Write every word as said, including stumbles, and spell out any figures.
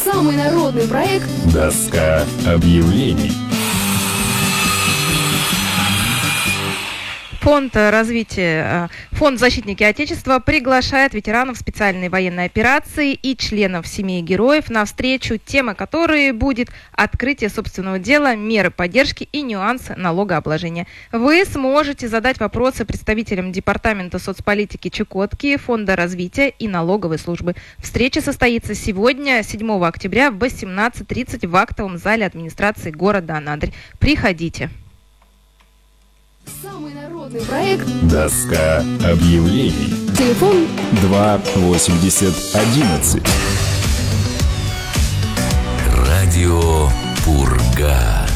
Самый народный проект «Доска объявлений». Фонд развития, фонд «Защитники Отечества» приглашает ветеранов специальной военной операции и членов семей героев на встречу, тема которой будет открытие собственного дела, меры поддержки и нюансы налогообложения. Вы сможете задать вопросы представителям Департамента соцполитики Чукотки, Фонда развития и налоговой службы. Встреча состоится сегодня, седьмого октября, в восемнадцать тридцать в актовом зале администрации города Анадырь. Приходите. самый народный проект «Доска объявлений». Телефон два восемьдесят одиннадцать. Радио Пурга.